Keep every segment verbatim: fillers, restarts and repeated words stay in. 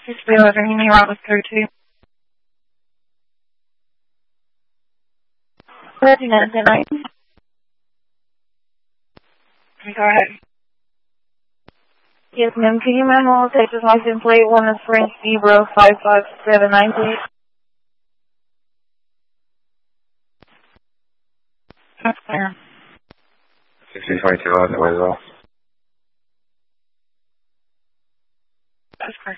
six eleven, you may route with code two. thirty-nine tonight. Go ahead. Yes, ma'am. Can you manual Texas license plate one is Frank Zebra five five seven nine eight? That's clear. sixteen twenty-two, on the way as well. That's clear.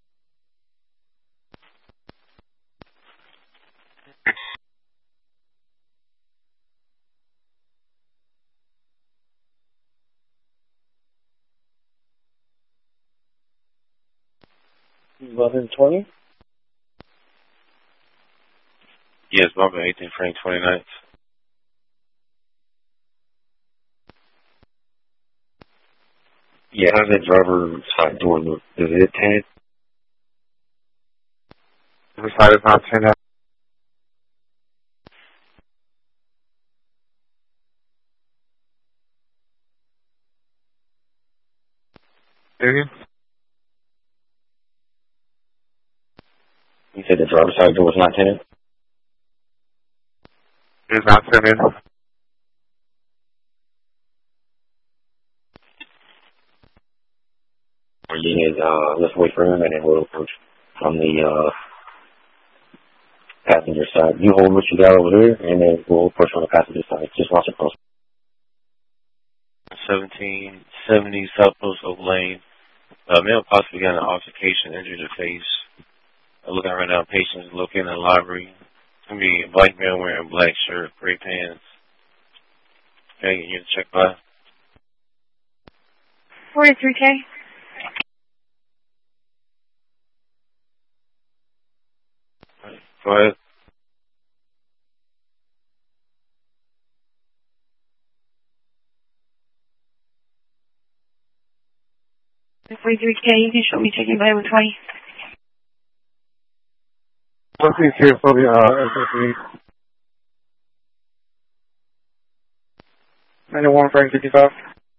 eleven twenty? Yes, bumping eighteen Frank twenty-ninth. Yeah, how's that driver side door look? Is it tinted? Which side is not tinted? You You said the driver's side door was not tinted? It's not tinted. Yeah, uh, let's wait for him and then we'll approach from the uh, passenger side. You hold what you got over there and then we'll approach from the passenger side. Just watch it close. seventeen seventy South Post Oak Lane. Uh, male possibly got an altercation, injured the face. Uh, looking right now, patients located in the library. It's going to be a black male wearing a black shirt, gray pants. Can I get you to check by? forty-three K. Go ahead. forty-three K, you can show me checking by with twenty. What's the here for the uh, S S E? ninety-one Frank fifty-five.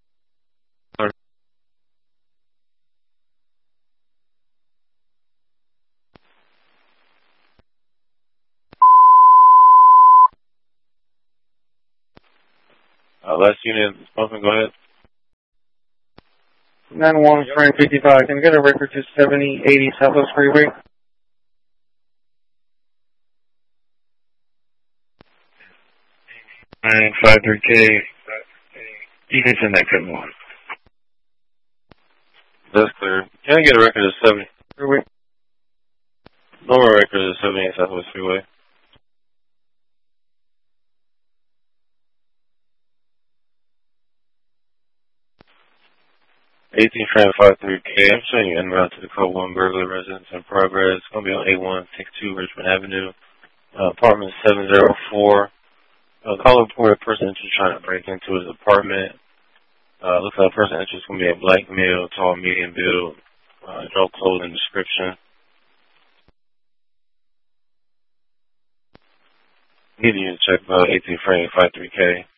Uh, last unit, Smoking, go ahead. ninety-one Frank fifty-five. Can I get a record to seventy eighty Southwest Freeway? nine five three K. You can send that cut one. That's clear. Can I get a record of seventy? Freeway. Normal record of seventy-eight Southwest Freeway. eighteen Frank five three K. I'm showing you en route to the Code one burglary residence in progress. It's going to be on eight one six two Richmond Avenue. Uh, apartment seven oh four. Uh, call reported a person just trying to break into his apartment. Uh, looks like a person interested is going to be a black male, tall, medium build, uh, no clothing description. Need you to check about eighteen Frank five three K.